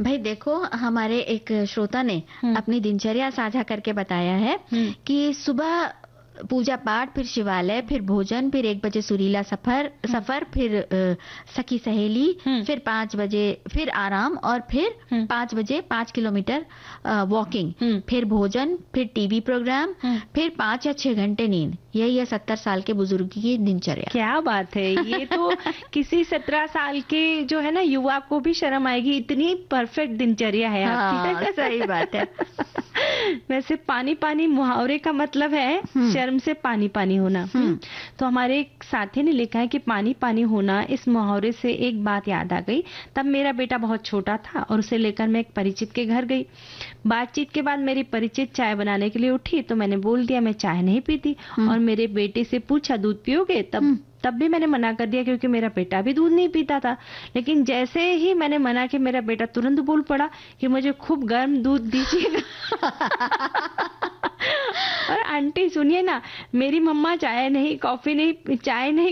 भाई देखो, हमारे एक श्रोता ने अपनी दिनचर्या साझा करके बताया है कि सुबह पूजा पाठ, फिर शिवालय, फिर भोजन, फिर 1 बजे सुरीला सफर, फिर सखी सहेली, फिर 5 बजे फिर आराम, और फिर 5 बजे 5 किलोमीटर वॉकिंग, फिर भोजन, फिर टीवी प्रोग्राम, फिर 5 या 6 घंटे नींद। यही है 70 साल के बुजुर्ग की दिनचर्या। क्या बात है! ये तो किसी 17 साल के जो है ना युवा को भी शर्म आएगी, इतनी परफेक्ट दिनचर्या है आपकी। हाँ, सही बात है। वैसे पानी पानी मुहावरे का मतलब है शर्म से पानी पानी होना। तो हमारे एक साथी ने लिखा है कि पानी पानी होना, इस मुहावरे से एक बात याद आ गई। तब मेरा बेटा बहुत छोटा था और उसे लेकर मैं एक परिचित के घर गई। बातचीत के बाद मेरी परिचित चाय बनाने के लिए उठी तो मैंने बोल दिया मैं चाय नहीं पीती, और मेरे बेटे से पूछा दूध पियोगे? तब भी मैंने मना कर दिया क्योंकि मेरा बेटा भी दूध नहीं पीता था। लेकिन जैसे ही मैंने मना किया, मेरा बेटा तुरंत बोल पड़ा कि मुझे खूब गर्म दूध दीजिएगा। और आंटी सुनिए ना, मेरी मम्मा चाय नहीं, कॉफी नहीं, चाय नहीं